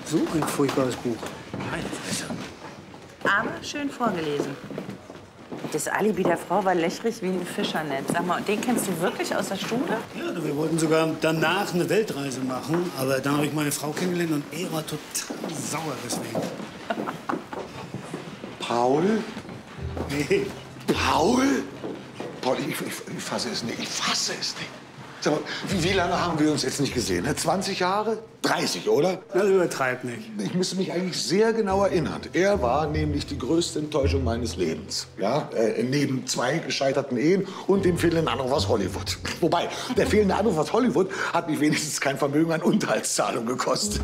So ein furchtbares Buch. Meine Fresse. Aber schön vorgelesen. Das Alibi der Frau war löchrig wie ein Fischernetz. Sag mal, und den kennst du wirklich aus der Schule? Ja, du, wir wollten sogar danach eine Weltreise machen. Aber dann habe ich meine Frau kennengelernt und er war total sauer deswegen. Paul? Nee. Paul? Paul, ich fasse es nicht. Ich fasse es nicht. Sag mal, wie lange haben wir uns jetzt nicht gesehen? Ne? 20 Jahre? 30, oder? Das übertreib nicht. Ich müsste mich eigentlich sehr genau erinnern. Er war nämlich die größte Enttäuschung meines Lebens. Ja? Neben 2 gescheiterten Ehen und dem fehlenden Anruf aus Hollywood. Wobei, der fehlende Anruf aus Hollywood hat mich wenigstens kein Vermögen an Unterhaltszahlung gekostet.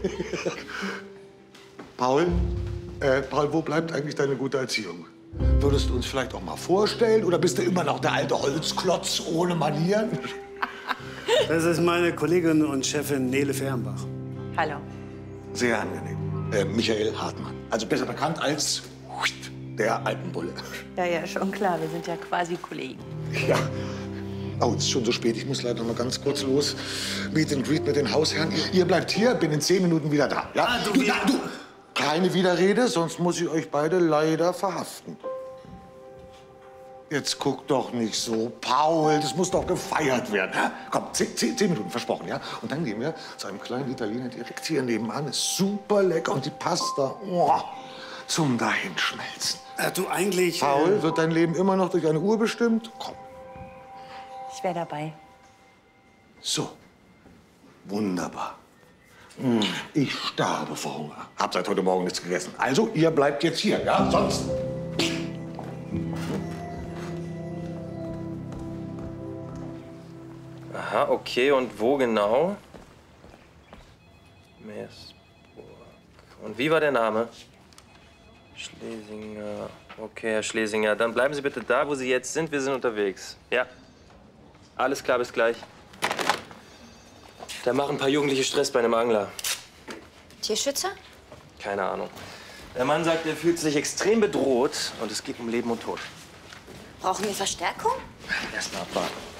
Paul, wo bleibt eigentlich deine gute Erziehung? Würdest du uns vielleicht auch mal vorstellen? Oder bist du immer noch der alte Holzklotz ohne Manieren? Das ist meine Kollegin und Chefin Nele Fehrenbach. Hallo. Sehr angenehm. Michael Hartmann. Also besser bekannt als der Alpenbulle. Ja, ja, schon klar. Wir sind ja quasi Kollegen. Ja. Oh, es ist schon so spät. Ich muss leider noch mal ganz kurz los. Meet and Greet mit den Hausherren. Ihr bleibt hier, bin in 10 Minuten wieder da. Ja? Ah, Du. Keine Widerrede, sonst muss ich euch beide leider verhaften. Jetzt guck doch nicht so, Paul. Das muss doch gefeiert werden. Komm, 10 Minuten, versprochen, ja? Und dann gehen wir zu einem kleinen Italiener direkt hier nebenan. Ist super lecker. Und die Pasta, zum Dahinschmelzen. Du, eigentlich... Paul, wird dein Leben immer noch durch eine Uhr bestimmt? Komm. Ich wäre dabei. So. Wunderbar. Ich sterbe vor Hunger. Hab seit heute Morgen nichts gegessen. Also, ihr bleibt jetzt hier, ja? Sonst... Aha, okay. Und wo genau? Meersburg. Und wie war der Name? Schlesinger. Okay, Herr Schlesinger. Dann bleiben Sie bitte da, wo Sie jetzt sind. Wir sind unterwegs. Ja. Alles klar, bis gleich. Da machen ein paar Jugendliche Stress bei einem Angler. Tierschützer? Keine Ahnung. Der Mann sagt, er fühlt sich extrem bedroht und es geht um Leben und Tod. Brauchen wir Verstärkung? Erst mal abwarten.